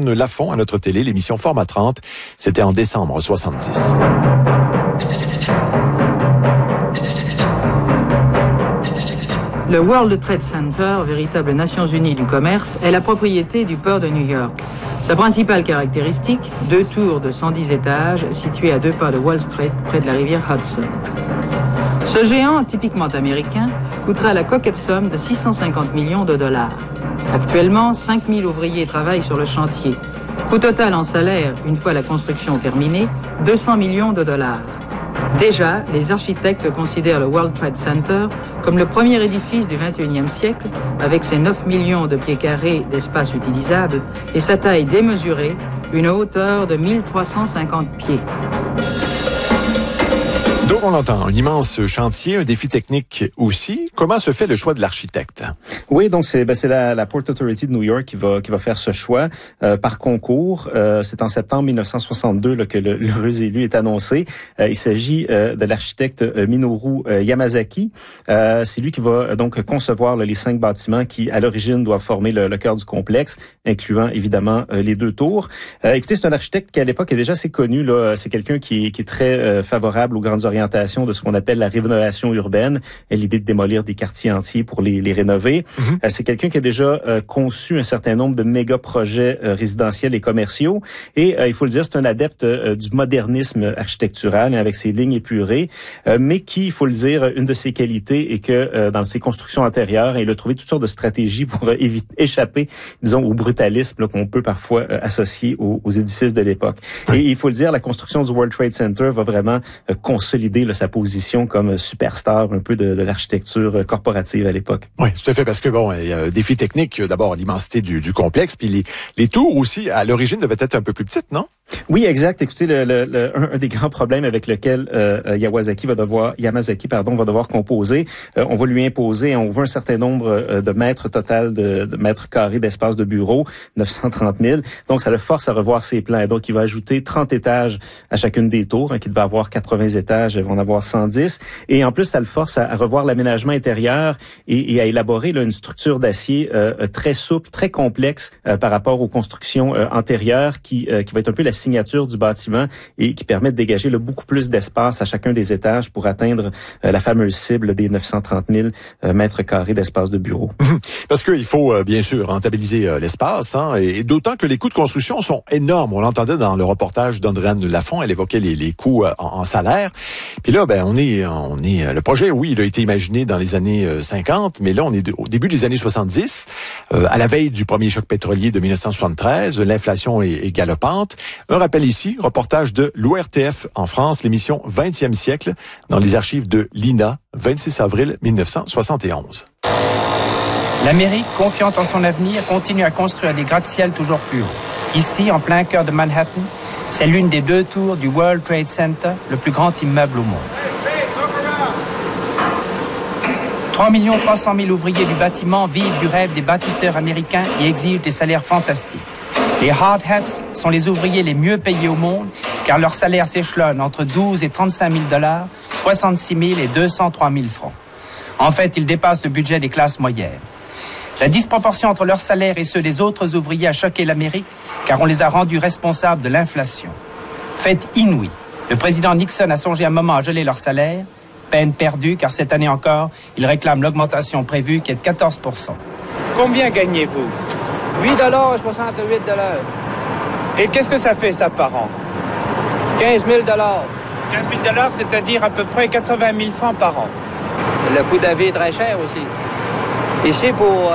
Andréane Lafont à notre télé, l'émission Format 30. C'était en décembre 70. Le World Trade Center, véritable Nations Unies du commerce, est la propriété du port de New York. Sa principale caractéristique, 2 tours de 110 étages situées à 2 pas de Wall Street, près de la rivière Hudson. Ce géant, typiquement américain, coûtera la coquette somme de 650 millions de dollars. Actuellement, 5000 ouvriers travaillent sur le chantier. Coût total en salaire, une fois la construction terminée, 200 millions de dollars. Déjà, les architectes considèrent le World Trade Center comme le premier édifice du XXIe siècle, avec ses 9 millions de pieds carrés d'espace utilisable et sa taille démesurée, une hauteur de 1350 pieds. Donc, on l'entend, un immense chantier, un défi technique aussi. Comment se fait le choix de l'architecte? Oui, donc c'est la Port Authority de New York qui va faire ce choix par concours. C'est en septembre 1962 là, que l'heureux élu est annoncé. Il s'agit de l'architecte Minoru Yamasaki. C'est lui qui va donc concevoir les 5 bâtiments qui, à l'origine, doivent former le cœur du complexe, incluant évidemment les 2 tours. Écoutez, c'est un architecte qui à l'époque est déjà assez connu. Là, c'est quelqu'un qui est très favorable aux grandes orientations de ce qu'on appelle la rénovation urbaine, l'idée de démolir des quartiers entiers pour les rénover. C'est quelqu'un qui a déjà conçu un certain nombre de méga projets résidentiels et commerciaux. Et il faut le dire, c'est un adepte du modernisme architectural avec ses lignes épurées, mais qui, il faut le dire, une de ses qualités est que dans ses constructions antérieures, il a trouvé toutes sortes de stratégies pour échapper, disons, au brutalisme là, qu'on peut parfois associer aux édifices de l'époque. Et il faut le dire, la construction du World Trade Center va vraiment consolider sa position comme superstar un peu de l'architecture corporative à l'époque. Oui, tout à fait, parce que bon, il y a un défi technique, d'abord l'immensité du complexe, puis les tours aussi, à l'origine, devaient être un peu plus petites, non? Oui, exact. Écoutez, un des grands problèmes avec lequel Yamasaki va devoir composer, on va lui imposer, on veut un certain nombre de mètres total de mètres carrés d'espace de bureau, 930 000. Donc, ça le force à revoir ses plans. Et donc, il va ajouter 30 étages à chacune des tours, qui devait avoir 80 étages, elles vont en avoir 110. Et en plus, ça le force à revoir l'aménagement intérieur et à élaborer là, une structure d'acier très souple, très complexe par rapport aux constructions antérieures qui va être un peu la signature du bâtiment et qui permet de dégager là, beaucoup plus d'espace à chacun des étages pour atteindre la fameuse cible des 930 000 mètres carrés d'espace de bureau. Parce qu'il faut bien sûr rentabiliser l'espace, et d'autant que les coûts de construction sont énormes. On l'entendait dans le reportage d'Andréane Lafont, elle évoquait les coûts en salaire. Puis là, on est le projet, oui, il a été imaginé dans les années 50, mais là, on est au début des années 70, à la veille du premier choc pétrolier de 1973, l'inflation est galopante. Un rappel ici, reportage de l'ORTF en France, l'émission 20e siècle, dans les archives de l'INA, 26 avril 1971. L'Amérique, confiante en son avenir, continue à construire des gratte-ciel toujours plus hauts. Ici, en plein cœur de Manhattan, c'est l'une des 2 tours du World Trade Center, le plus grand immeuble au monde. 3 300 000 ouvriers du bâtiment vivent du rêve des bâtisseurs américains et exigent des salaires fantastiques. Les hard hats sont les ouvriers les mieux payés au monde, car leur salaire s'échelonne entre 12 et 35 000 $, 66 000 et 203 000 francs. En fait, ils dépassent le budget des classes moyennes. La disproportion entre leurs salaires et ceux des autres ouvriers a choqué l'Amérique, car on les a rendus responsables de l'inflation. Fait inouï, le président Nixon a songé un moment à geler leurs salaires. Peine perdue, car cette année encore, il réclame l'augmentation prévue qui est de 14 %. Combien gagnez-vous? 8 $, 68 $. Et qu'est-ce que ça fait, ça, par an? 15 000 $. 15 000 $, c'est-à-dire à peu près 80 000 francs par an. Le coût de la vie est très cher aussi. Ici,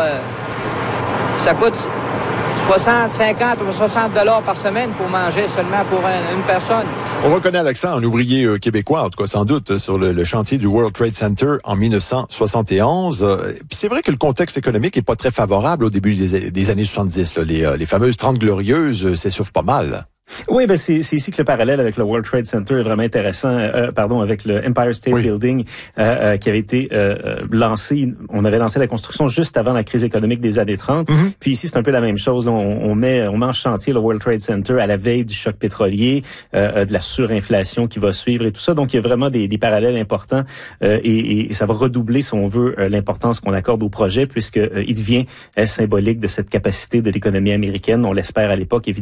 ça coûte 60, 50 ou 60 $ par semaine pour manger seulement pour une personne. On reconnaît à l'accent un ouvrier québécois, en tout cas sans doute, sur le chantier du World Trade Center en 1971. Puis c'est vrai que le contexte économique est pas très favorable au début des années 70. Là. Les fameuses 30 glorieuses s'essoufflent pas mal. Oui, c'est ici que le parallèle avec le World Trade Center est vraiment intéressant. Avec le Empire State Building qui avait été lancé. On avait lancé la construction juste avant la crise économique des années 30. Puis ici, c'est un peu la même chose. On met en chantier le World Trade Center à la veille du choc pétrolier, de la surinflation qui va suivre et tout ça. Donc, il y a vraiment des parallèles importants et ça va redoubler, si on veut, l'importance qu'on accorde au projet puisque il devient symbolique de cette capacité de l'économie américaine, on l'espère à l'époque, évidemment.